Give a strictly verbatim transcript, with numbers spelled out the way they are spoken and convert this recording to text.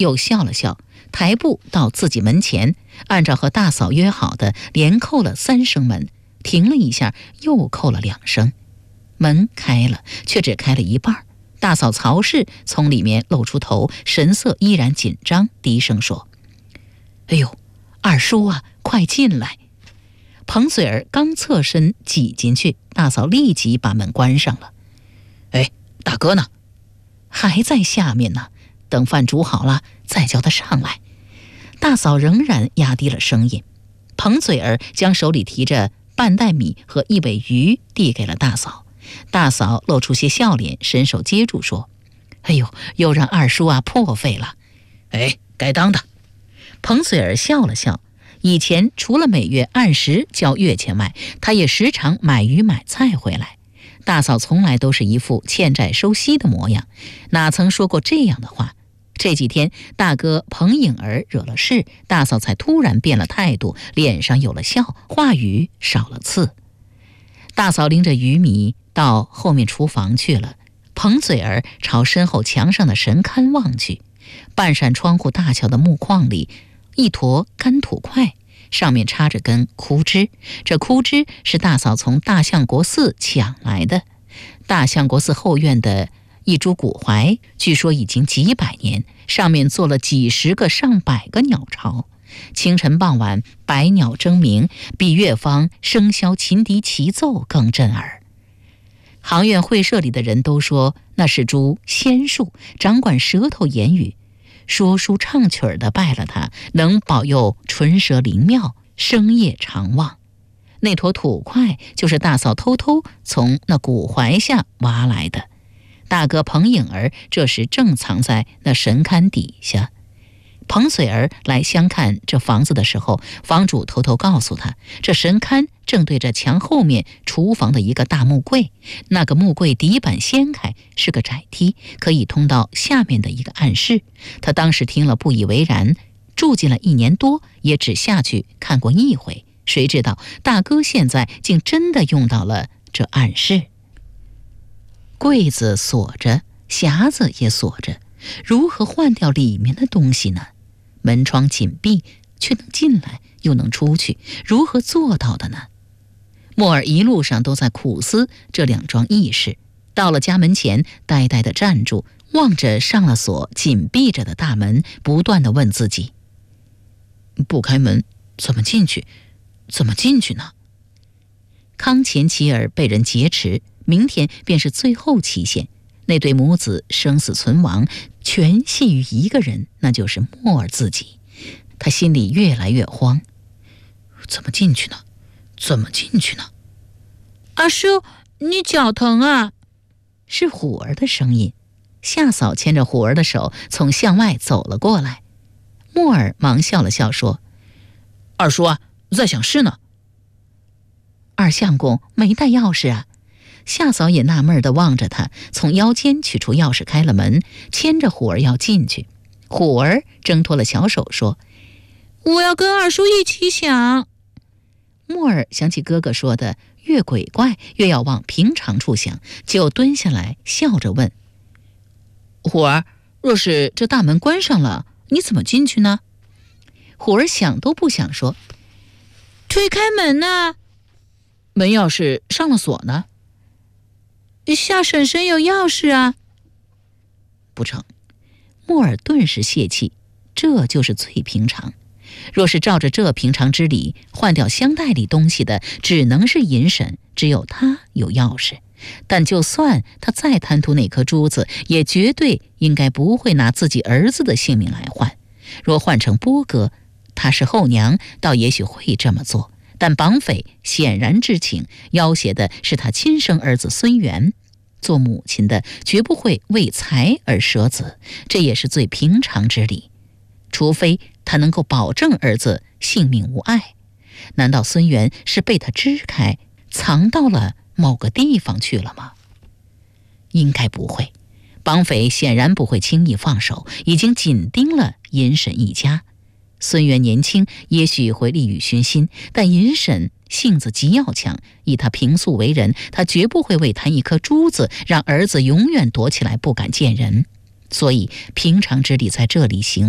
又笑了笑，抬步到自己门前，按照和大嫂约好的，连叩了三声门，停了一下，又叩了两声。门开了，却只开了一半。大嫂曹氏从里面露出头，神色依然紧张，低声说：“哎呦，二叔啊，快进来！”彭穗儿刚侧身挤进去，大嫂立即把门关上了。“哎，大哥呢？”“还在下面呢，等饭煮好了再叫他上来。”大嫂仍然压低了声音。彭穗儿将手里提着半袋米和一尾鱼递给了大嫂，大嫂露出些笑脸，伸手接住说：“哎呦，又让二叔啊破费了。”“哎，该当的。”彭穗儿笑了笑。以前除了每月按时交月钱外，他也时常买鱼买菜回来。大嫂从来都是一副欠债收息的模样，哪曾说过这样的话。这几天大哥彭颖儿惹了事，大嫂才突然变了态度，脸上有了笑，话语少了刺。大嫂拎着鱼米到后面厨房去了。彭穗儿朝身后墙上的神龛望去，半扇窗户大小的木框里，一坨干土块，上面插着根枯枝。这枯枝是大嫂从大相国寺抢来的。大相国寺后院的一株古槐，据说已经几百年，上面做了几十个上百个鸟巢。清晨傍晚，百鸟争鸣，比乐坊笙箫琴笛齐奏更震耳。行院会社里的人都说那是株仙树，掌管舌头言语，说书唱曲儿的拜了它，能保佑唇舌灵妙，生业长旺。那坨土块就是大嫂偷偷从那古槐下挖来的。大哥彭颖儿这时正藏在那神龛底下。彭穗儿来相看这房子的时候，房主偷偷告诉他，这神龛正对着墙后面厨房的一个大木柜，那个木柜底板掀开，是个窄梯，可以通到下面的一个暗室。他当时听了不以为然，住进了一年多，也只下去看过一回。谁知道大哥现在竟真的用到了这暗室。柜子锁着，匣子也锁着，如何换掉里面的东西呢？门窗紧闭，却能进来又能出去，如何做到的呢？莫尔一路上都在苦思这两桩异事，到了家门前，呆呆地站住，望着上了锁紧闭着的大门，不断地问自己：不开门怎么进去？怎么进去呢？康乾妻儿被人劫持，明天便是最后期限，那对母子生死存亡全系于一个人，那就是莫尔自己。他心里越来越慌，怎么进去呢？怎么进去呢？ 二叔，你脚疼啊？ 是虎儿的声音。夏嫂牵着虎儿的手从巷外走了过来。莫尔忙笑了笑说：二叔啊，在想事呢。二相公没带钥匙啊？夏嫂也纳闷地望着他，从腰间取出钥匙开了门，牵着虎儿要进去。虎儿挣脱了小手说： 我要跟二叔一起想。 莫尔想起哥哥说的，越鬼怪越要往平常处想，就蹲下来笑着问：虎儿，若是这大门关上了，你怎么进去呢？虎儿想都不想说： 推开门呢？ 门钥匙上了锁呢？ 夏婶婶有钥匙啊。 不成。莫尔顿时泄气，这就是最平常。若是照着这平常之理，换掉香袋里东西的只能是银婶，只有他有钥匙。但就算他再贪图那颗珠子，也绝对应该不会拿自己儿子的性命来换。若换成波哥，他是后娘，倒也许会这么做。但绑匪显然知情，要挟的是他亲生儿子孙元。做母亲的绝不会为财而舍子，这也是最平常之理。除非他能够保证儿子性命无碍。难道孙元是被他支开，藏到了某个地方去了吗？应该不会。绑匪显然不会轻易放手，已经紧盯了银婶一家。孙元年轻，也许会利欲熏心，但银婶性子极要强，以他平素为人，他绝不会为贪一颗珠子，让儿子永远躲起来不敢见人。所以平常之理在这里行